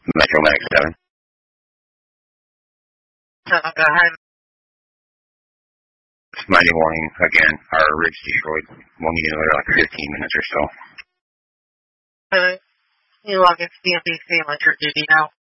Metro Mag 7. Go ahead. Mighty warning, again, our ridge destroyed. We'll need another like 15 minutes or so. You log into the NBC and let your duty now.